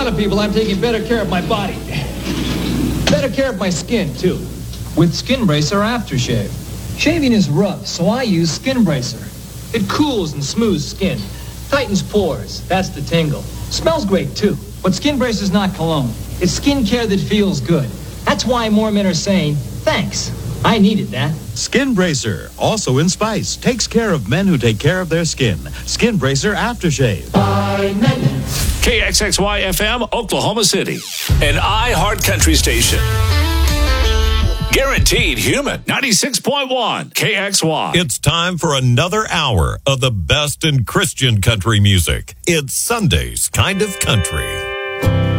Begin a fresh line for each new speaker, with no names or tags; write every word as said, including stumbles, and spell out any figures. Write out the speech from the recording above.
lot of people, I'm taking better care of my body. Better care of my skin, too. With Skin Bracer Aftershave. Shaving is rough, so I use Skin Bracer. It cools and smooths skin. Tightens pores. That's the tingle. Smells great, too. But Skin Bracer's not cologne. It's skin care that feels good. That's why more men are saying, thanks. I needed that.
Skin Bracer, also in spice, takes care of men who take care of their skin. Skin Bracer Aftershave.
By men.
K X X Y F M, Oklahoma City. An iHeart Country station. Guaranteed human. ninety-six point one K X Y.
It's time for another hour of the best in Christian country music. It's Sunday's Kind of Country.